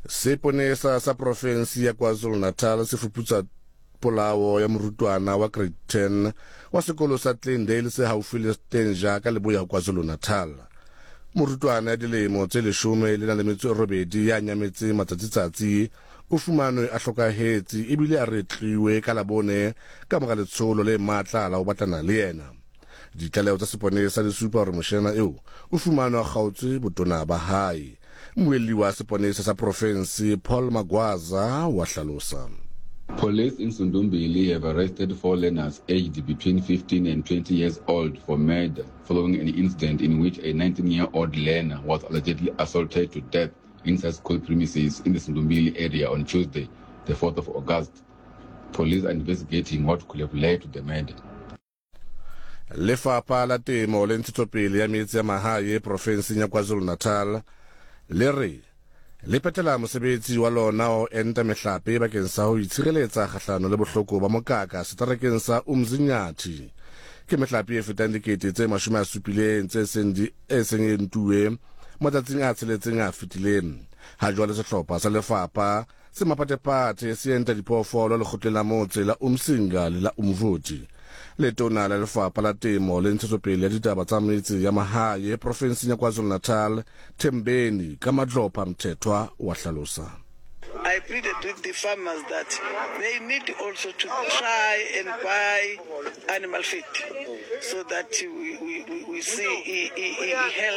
Seponesa sa provinsi ya KwaZulu-Natal se fuputsa polao ya morutwana wa grade 10 wa sekolo sa Glendale se haufi le Stenja ka leboya KwaZulu-Natal. Morutwana ya dilemo tse 18 ya nyametse matsatsitsatsi o fumanwe a hlokahetse ebile a retliwe ka labone ka mora letsholo le matla la ho batlana le yena. Ditlaleho tsa seponesa di supa hore moshena eo o fumanwe a kgaotswe botona ba hae. Mmuelli wa seponesa sa provinsi Paul Magwaza wa hlalosa. Police in Sundumbili have arrested 4 learners aged between 15 and 20 years old for murder following an incident in which a 19-year-old learner was allegedly assaulted to death inside school premises in the Sundumbili area on Tuesday, the 4th of August. Police are investigating what could have led to the murder. Lefapha la temo le ntshetsopele ya metsi ya mahae provinsing ya KwaZulu-Natal le re le petela mosebetsi wa lona o enta mehlape bakeng sa ho itshireletsa kgahlano le bohloko ba mokaka setarekeng sa Umzinyathi. Ke mehlape e fetang dikete tse 70 tse seng entuwe matsatsing a tsheletseng a fetileng. Ha jwale sehlopha sa lefapha se mapatepate se enta diphoofolo le kgotleng la motse la Umsinga le la Umvoti. Letona la lefapha la temo le ntshetsopele ya ditaba tsa metsi ya mahae provinsing ya KwaZulu-Natal Thembeni Kamadlopha Mthethwa wa hlalosa. I pleaded with the farmers that they need also to try and buy animal feed so that we see health.